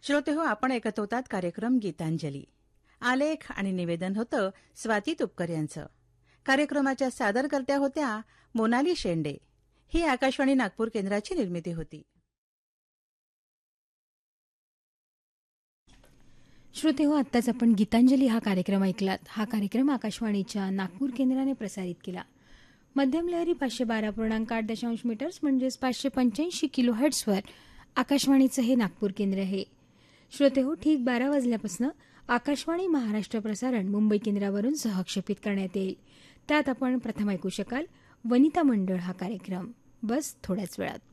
श्रोते हो, आपण ऐकत होतात कार्यक्रम गीतांजली. आलेख आणि निवेदन होतं स्वाती तुपकर यांचं. कार्यक्रमाच्या सादरकर्त्या होत्या मोनाली शेंडे. ही आकाशवाणी नागपूर केंद्राची निर्मिती होती. श्रोते हो, आत्ताच आपण गीतांजली हा कार्यक्रम ऐकलात. हा कार्यक्रम आकाशवाणीच्या नागपूर केंद्राने प्रसारित केला. मध्यम लहरी 512.8 मीटर्स म्हणजेच 585 किलो हर्ट्झवर आकाशवाणीचं हे नागपूर केंद्र आहे. श्रोते हो, ठीक 12 वाजल्यापासून आकाशवाणी महाराष्ट्र प्रसारण मुंबई केंद्रावरून सहक्षेपित करण्यात येईल. त्यात आपण प्रथम ऐकू शकाल वनिता मंडळ हा कार्यक्रम. बस थोड्याच वेळात.